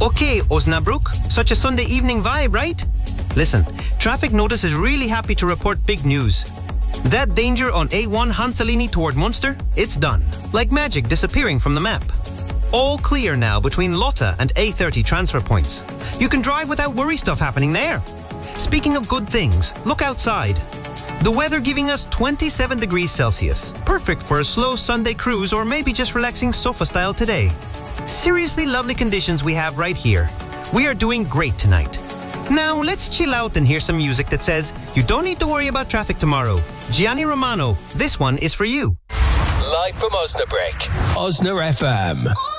Okay, Osnabrück, such a Sunday evening vibe, right? Listen, Traffic Notice is really happy to report big news. That danger on A1 Hansalini toward Munster, it's done. Like magic disappearing from the map. All clear now between Lotta and A30 transfer points. You can drive without worry stuff happening there. Speaking of good things, look outside. The weather giving us 27 degrees Celsius. Perfect for a slow Sunday cruise or maybe just relaxing sofa style today. Seriously lovely conditions we have right here. We are doing great tonight. Now let's chill out and hear some music that says you don't need to worry about traffic tomorrow. Gianni Romano, this one is for you. Live from Osnabrück, Osna FM.